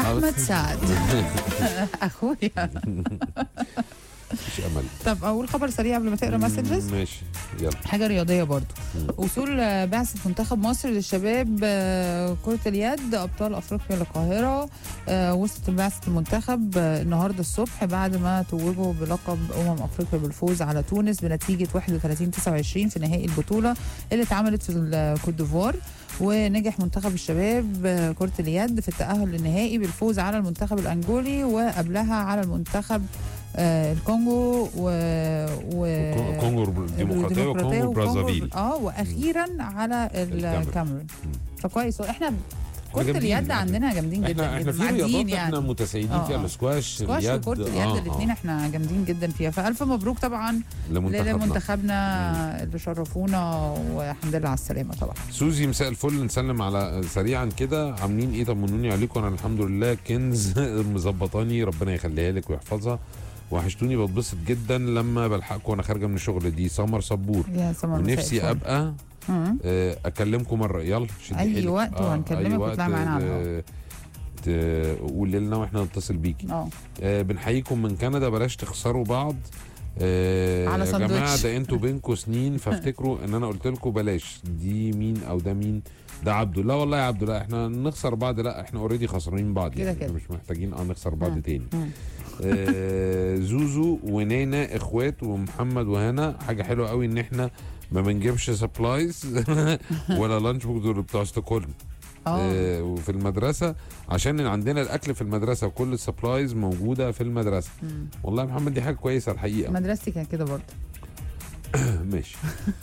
احمد سعد اخويا. مفيش امل. طب اول خبر سريع قبل ما تقرا مسجز. ماشي يلا. حاجه رياضيه برضو. وصول بعثه منتخب مصر للشباب كره اليد ابطال افريقيا للقاهره. وصلت بعثه المنتخب النهارده الصبح بعد ما توجوا بلقب افريقيا بالفوز على تونس بنتيجه 31-29 في نهائي البطوله اللي اتعملت في الكوت ديفوار. ونجح منتخب الشباب كرة اليد في التأهل للنهائي بالفوز على المنتخب الأنجولي وقبلها على المنتخب الكونغو كونغو الديمقراطية وكونغو برازافيل. واخيرا على الكاميرون. فكويس. احنا كرة اليد عندنا جامدين جدا. احنا في رياضات احنا متسيدين فيها. السكواش اليد وكرة اليد الاثنين احنا جامدين جدا فيها. فالف مبروك طبعا لمنتخبنا اللي شرفونا والحمد لله على السلامه. طبعا سوزي مساء الفل. نسلم على سريعا كده عاملين ايه؟ طمنوني عليكم. انا الحمد لله. كنز مظبطاني ربنا يخليها لك ويحفظها. وحشتوني بتبسط جدا لما بلحقكم وانا خارجه من الشغل. دي سمر صبور. ونفسي ابقى اكلمكم مره. يلا اي وقت وهنكلمك وتطلع معانا على تقول لنا واحنا نتصل بيكي. بنحييكم من كندا. بلاش تخسروا بعض على يا جماعه. ده انتوا بينكم سنين فافتكروا ان انا قلت لكم بلاش. دي مين او ده مين؟ ده عبد الله. والله يا عبد الله احنا نخسر بعض؟ لا احنا اوريدي خسرانين بعض كده يعني. كده مش محتاجين نخسر بعض تاني. زوزو ونينا اخوات ومحمد وهنا. حاجه حلوه قوي ان احنا ما بنجيبش سبلايز ولا لانش بوك دول بتوع ستوكهولم وفي المدرسه عشان عندنا الاكل في المدرسه وكل السبلايز موجوده في المدرسه. والله يا محمد دي حاجه كويسه الحقيقه. مدرستي كانت كده برضه. ماشي.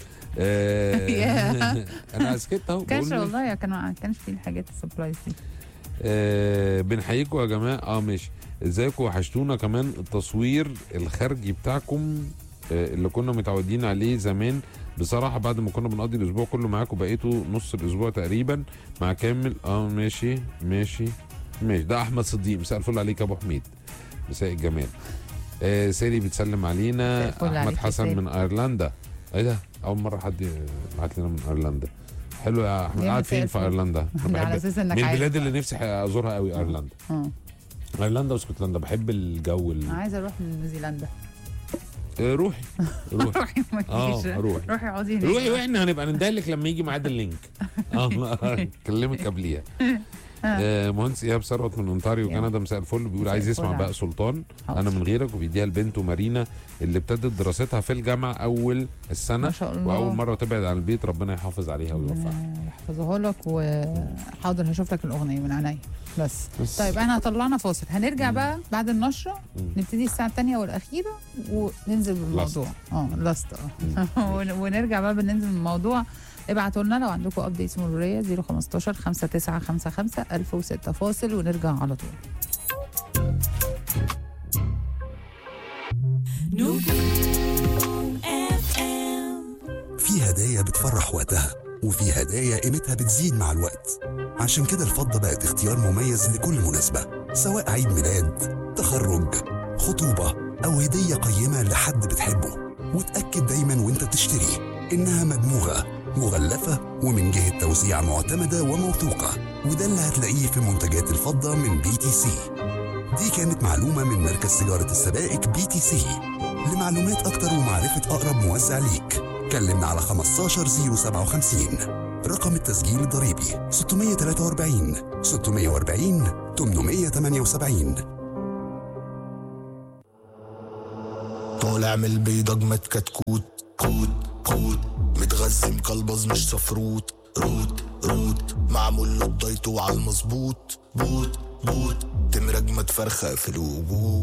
انا اسكت اهو. كانش والله كانش في الحاجات السبلايز دي. بنحييكم يا جماعه. ماشي. ازيكم وحشتونا. كمان التصوير الخارجي بتاعكم اللي كنا متعودين عليه زمان. بصراحه بعد ما كنا بنقضي الاسبوع كله معاكم بقيتوا نص الاسبوع تقريبا مع كامل. ماشي. ده احمد صديق. مساء الفل عليك يا ابو حميد. مساء الجمال. سالي بتسلم علينا. احمد حسن من ايرلندا. ايه ده؟ اول مره حد بعت لنا من ايرلندا. حلو يا احمد. قاعد فين في ايرلندا؟ على اساس انك من البلاد اللي نفسي ازورها قوي ايرلندا. ايرلندا واسكتلندا. بحب الجو عايزه اروح نيوزيلندا. روحي روحي روحي اقعدي هناك. روحي واحنا هنبقى ندالك لما يجي ميعاد اللينك. اكلمك قبليها. مهندس ايهاب ثروت من اونتاريو كندا. مساء الفل. بيقول عايز يسمع بقى سلطان انا من غيرك. وبيديها لبنته مارينا اللي ابتدت دراستها في الجامعه اول السنه. ما شاء الله. واول مره تبعد عن البيت. ربنا يحافظ عليها ويوفقها. يحفظها لك. وحاضر هشوف لك الاغنيه من عينيا. بس طيب احنا طلعنا فاصل. هنرجع بقى بعد النشره. نبتدي الساعه الثانيه والاخيره وننزل بالموضوع. لاست ونرجع بقى بننزل بالموضوع. ابعتوا لنا لو عندكم ابديتس مروريه 015 5955 1006. فاصل ونرجع على طول. في هدايا بتفرح وقتها وفي هدايا قيمتها بتزيد مع الوقت. عشان كده الفضة بقت اختيار مميز لكل مناسبة، سواء عيد ميلاد، تخرج، خطوبة أو هدية قيمة لحد بتحبه. وتأكد دايما وانت بتشتري إنها مدموغة مغلفة ومن جهة توزيع معتمدة وموثوقة. وده اللي هتلاقيه في منتجات الفضة من BTC. دي كانت معلومة من مركز تجارة السبائك BTC. لمعلومات أكتر ومعرفة أقرب موزع ليك كلمنا على 15057. رقم التسجيل الضريبي 643 640 878. طالع من البيضة اجمد كتكوت. كوت متغذي مكلبز مش صفروت. روت معمول له الدايت وعالمظبوط. بوت تمر اجمد فرخة في الوجود.